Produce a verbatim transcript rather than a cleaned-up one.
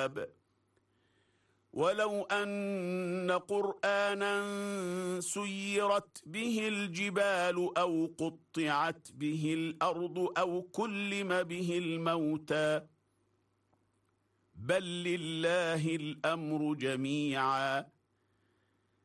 الحساب ولو أن قرآنا سيرت به الجبال أو قطعت به الأرض أو كلم به الموتى بل لله الأمر جميعا